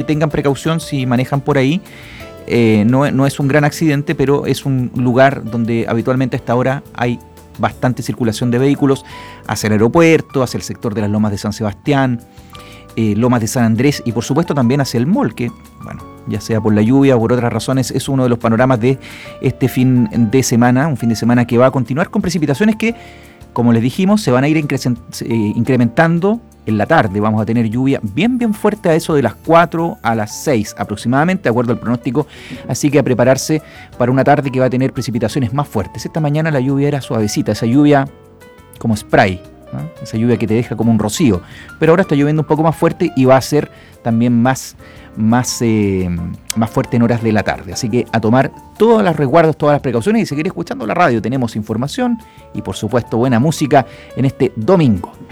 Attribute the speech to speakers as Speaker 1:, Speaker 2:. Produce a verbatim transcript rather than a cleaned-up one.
Speaker 1: tengan precaución si manejan por ahí. Eh, no, no es un gran accidente, pero es un lugar donde habitualmente a esta hora hay bastante circulación de vehículos hacia el aeropuerto, hacia el sector de las Lomas de San Sebastián, eh, Lomas de San Andrés y por supuesto también hacia el mall, que bueno, ya sea por la lluvia o por otras razones, es uno de los panoramas de este fin de semana, un fin de semana que va a continuar con precipitaciones que, como les dijimos, se van a ir incre- eh, incrementando. En la tarde vamos a tener lluvia bien bien fuerte a eso de las cuatro a las seis aproximadamente, de acuerdo al pronóstico, así que a prepararse para una tarde que va a tener precipitaciones más fuertes. Esta mañana la lluvia era suavecita, esa lluvia como spray, ¿no? Esa lluvia que te deja como un rocío, pero ahora está lloviendo un poco más fuerte y va a ser también más, más, eh, más fuerte en horas de la tarde, así que a tomar todos los resguardos, todas las precauciones y seguir escuchando la radio. Tenemos información y por supuesto buena música en este domingo.